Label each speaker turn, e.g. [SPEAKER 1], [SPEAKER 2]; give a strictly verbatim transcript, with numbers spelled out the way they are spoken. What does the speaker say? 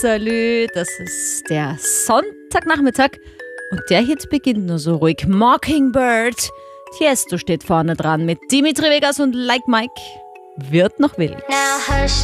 [SPEAKER 1] Salü, das ist der Sonntagnachmittag und der Hit beginnt nur so ruhig. Mockingbird, Tiesto steht vorne dran mit Dimitri Vegas und Like Mike. Wird noch wild.
[SPEAKER 2] Now hush.